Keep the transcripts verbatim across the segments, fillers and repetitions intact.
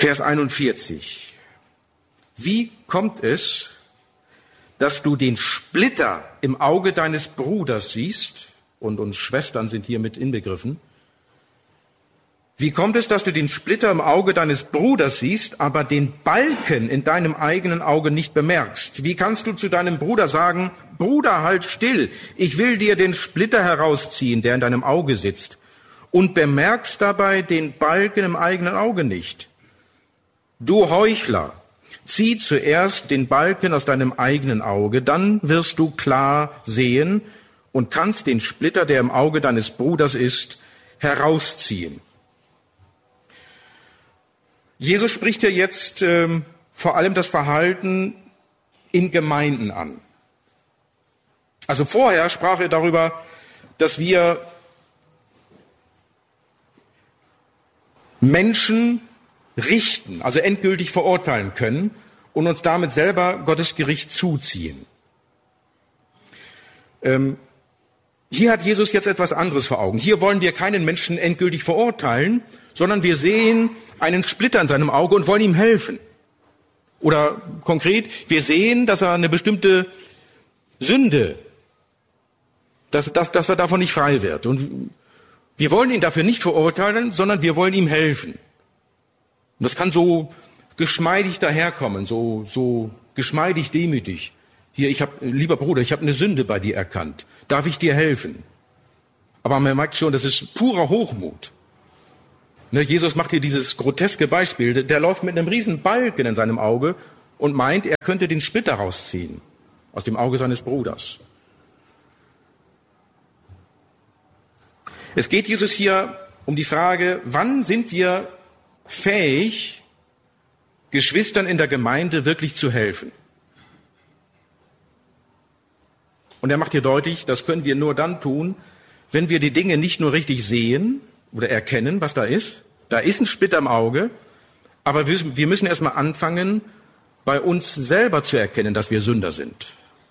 Vers einundvierzig. Wie kommt es, dass du den Splitter im Auge deines Bruders siehst, und uns Schwestern sind hier mit inbegriffen, wie kommt es, dass du den Splitter im Auge deines Bruders siehst, aber den Balken in deinem eigenen Auge nicht bemerkst? Wie kannst du zu deinem Bruder sagen, Bruder, halt still, ich will dir den Splitter herausziehen, der in deinem Auge sitzt, und bemerkst dabei den Balken im eigenen Auge nicht? Du Heuchler, zieh zuerst den Balken aus deinem eigenen Auge, dann wirst du klar sehen und kannst den Splitter, der im Auge deines Bruders ist, herausziehen. Jesus spricht ja jetzt ähm, vor allem das Verhalten in Gemeinden an. Also vorher sprach er darüber, dass wir Menschen richten, also endgültig verurteilen können und uns damit selber Gottes Gericht zuziehen. Ähm, hier hat Jesus jetzt etwas anderes vor Augen. Hier wollen wir keinen Menschen endgültig verurteilen, sondern wir sehen einen Splitter in seinem Auge und wollen ihm helfen. Oder konkret, wir sehen, dass er eine bestimmte Sünde, dass, dass, dass er davon nicht frei wird. Und wir wollen ihn dafür nicht verurteilen, sondern wir wollen ihm helfen. Und das kann so geschmeidig daherkommen, so, so geschmeidig demütig. Hier, ich habe, lieber Bruder, ich habe eine Sünde bei dir erkannt. Darf ich dir helfen? Aber man merkt schon, das ist purer Hochmut. Ne, Jesus macht hier dieses groteske Beispiel. Der läuft mit einem riesen Balken in seinem Auge und meint, er könnte den Splitter rausziehen aus dem Auge seines Bruders. Es geht Jesus hier um die Frage, wann sind wir fähig, Geschwistern in der Gemeinde wirklich zu helfen? Und er macht hier deutlich, das können wir nur dann tun, wenn wir die Dinge nicht nur richtig sehen oder erkennen, was da ist. Da ist ein Splitter im Auge, aber wir müssen erstmal anfangen, bei uns selber zu erkennen, dass wir Sünder sind.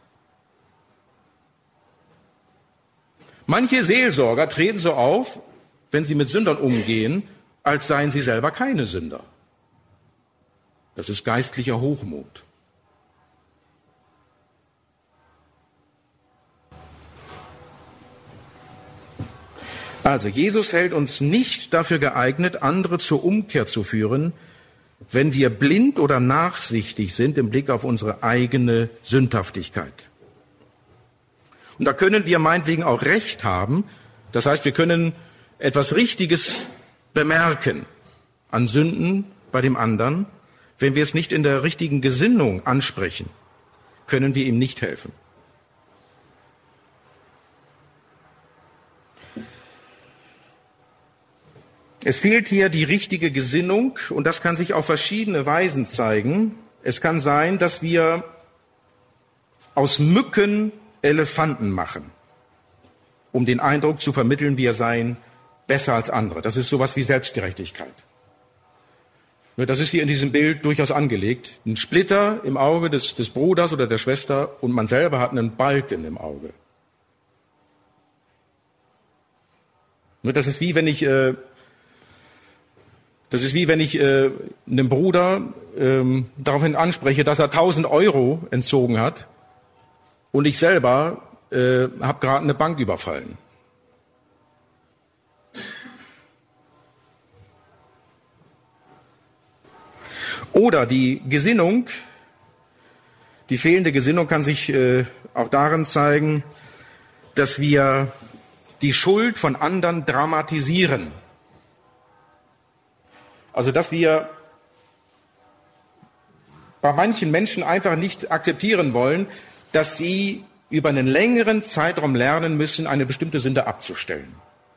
Manche Seelsorger treten so auf, wenn sie mit Sündern umgehen, als seien sie selber keine Sünder. Das ist geistlicher Hochmut. Also, Jesus hält uns nicht dafür geeignet, andere zur Umkehr zu führen, wenn wir blind oder nachsichtig sind im Blick auf unsere eigene Sündhaftigkeit. Und da können wir meinetwegen auch Recht haben. Das heißt, wir können etwas Richtiges bemerken an Sünden bei dem anderen. Wenn wir es nicht in der richtigen Gesinnung ansprechen, können wir ihm nicht helfen. Es fehlt hier die richtige Gesinnung und das kann sich auf verschiedene Weisen zeigen. Es kann sein, dass wir aus Mücken Elefanten machen, um den Eindruck zu vermitteln, wir seien besser als andere. Das ist sowas wie Selbstgerechtigkeit. Das ist hier in diesem Bild durchaus angelegt. Ein Splitter im Auge des, des Bruders oder der Schwester und man selber hat einen Balken im Auge. Das ist wie wenn ich... Äh, Das ist wie wenn ich äh, einem Bruder ähm, daraufhin anspreche, dass er tausend Euro entzogen hat und ich selber äh, habe gerade eine Bank überfallen. Oder die Gesinnung, die fehlende Gesinnung kann sich äh, auch darin zeigen, dass wir die Schuld von anderen dramatisieren. Also, dass wir bei manchen Menschen einfach nicht akzeptieren wollen, dass sie über einen längeren Zeitraum lernen müssen, eine bestimmte Sünde abzustellen.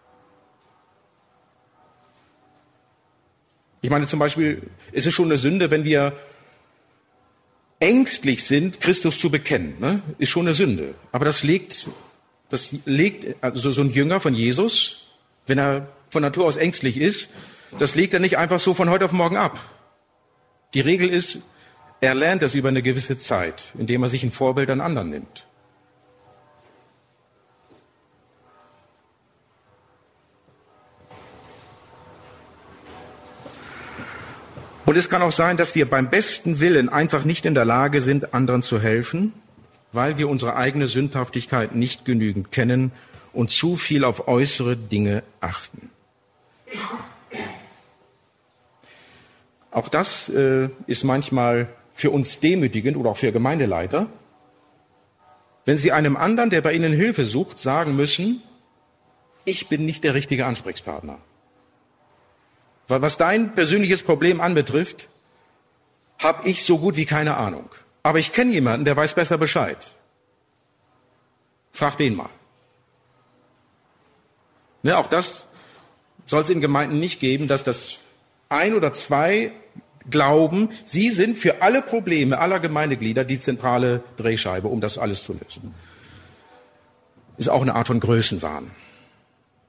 Ich meine zum Beispiel, es ist schon eine Sünde, wenn wir ängstlich sind, Christus zu bekennen. Ne? Ist schon eine Sünde. Aber das legt, das legt also so ein Jünger von Jesus, wenn er von Natur aus ängstlich ist, das legt er nicht einfach so von heute auf morgen ab. Die Regel ist, er lernt das über eine gewisse Zeit, indem er sich ein Vorbild an anderen nimmt. Und es kann auch sein, dass wir beim besten Willen einfach nicht in der Lage sind, anderen zu helfen, weil wir unsere eigene Sündhaftigkeit nicht genügend kennen und zu viel auf äußere Dinge achten. Auch das äh, ist manchmal für uns demütigend oder auch für Gemeindeleiter, wenn sie einem anderen, der bei ihnen Hilfe sucht, sagen müssen, ich bin nicht der richtige Ansprechpartner. Weil was dein persönliches Problem anbetrifft, habe ich so gut wie keine Ahnung. Aber ich kenne jemanden, der weiß besser Bescheid. Frag den mal. Ne, auch das soll es in Gemeinden nicht geben, dass das ein oder zwei glauben, sie sind für alle Probleme aller Gemeindeglieder die zentrale Drehscheibe, um das alles zu lösen. Ist auch eine Art von Größenwahn.